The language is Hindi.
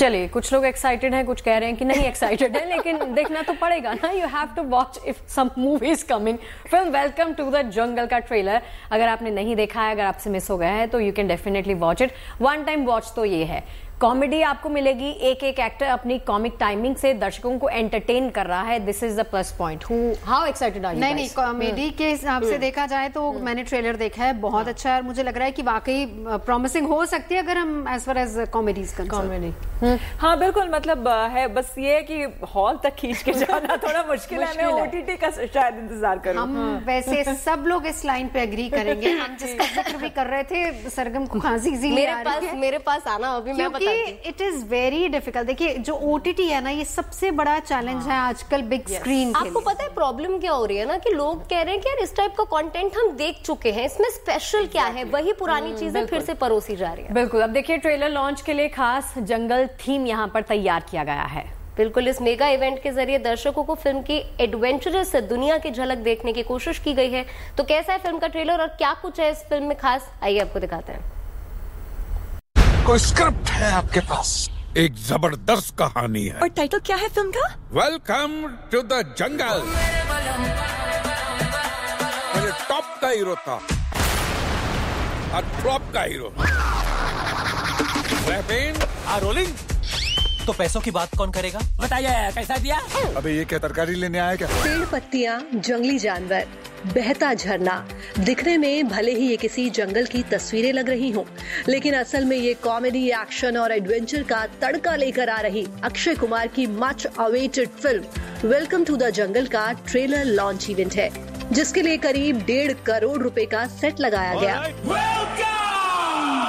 चलिए, कुछ लोग एक्साइटेड हैं, कुछ कह रहे हैं कि नहीं एक्साइटेड है, लेकिन देखना तो पड़ेगा ना। You have to watch if some movie is coming. Film welcome to the jungle का ट्रेलर अगर आपने नहीं देखा है, अगर आपसे मिस हो गया है, तो you can definitely watch it. One time watch तो ये है, कॉमेडी आपको मिलेगी, एक एक एक्टर अपनी कॉमिक टाइमिंग से दर्शकों को एंटरटेन कर रहा है। This is the plus point. How excited are you? नहीं, कॉमेडी के हिसाब से देखा जाए तो मैंने ट्रेलर देखा है, बहुत अच्छा है और मुझे लग रहा है कि वाकई प्रॉमिसिंग हो सकती है अगर हम as far as comedy comedy. हाँ बिल्कुल, मतलब है, बस ये है कि हॉल तक खींच के जाना थोड़ा मुश्किल है। मैं ओटीटी का शायद इंतजार करूं। हम वैसे सब लोग इस लाइन पे एग्री करेंगे। हम जिसका जिक्र भी कर रहे थे, सरगम को खांसी मेरे पास आना अभी, मैं बता इट इज वेरी डिफिकल्ट। देखिए, जो ओटीटी है ना, ये सबसे बड़ा चैलेंज है आजकल बिग स्क्रीन के आपको पता है प्रॉब्लम क्या हो रही है ना, कि लोग कह रहे हैं कि यार इस टाइप का कंटेंट हम देख चुके हैं, इसमें स्पेशल क्या है? वही पुरानी चीजें फिर से परोसी जा रही है। बिल्कुल। अब देखिए, ट्रेलर लॉन्च के लिए खास जंगल थीम यहाँ पर तैयार किया गया है। बिल्कुल, इस मेगा इवेंट के जरिए दर्शकों को फिल्म की एडवेंचरस दुनिया की झलक देखने की कोशिश की गई है। तो कैसा है फिल्म का ट्रेलर और क्या कुछ है इस फिल्म में खास, आइए आपको दिखाते हैं। कोई स्क्रिप्ट है आपके पास? एक जबरदस्त कहानी है। और टाइटल क्या है फिल्म का? Welcome to the jungle. मुझे टॉप का हीरो था और फ्लॉप का हीरो। रोलिंग। तो पैसों की बात कौन करेगा? बताइए कैसा दिया? अबे ये क्या तरकारी लेने आया क्या? पेड़ पत्तियां, जंगली जानवर, बहता झरना, दिखने में भले ही ये किसी जंगल की तस्वीरें लग रही हों, लेकिन असल में ये कॉमेडी, एक्शन और एडवेंचर का तड़का लेकर आ रही अक्षय कुमार की much awaited film welcome to the jungle का ट्रेलर लॉन्च इवेंट है, जिसके लिए करीब 1.5 करोड़ रुपए का सेट लगाया गया।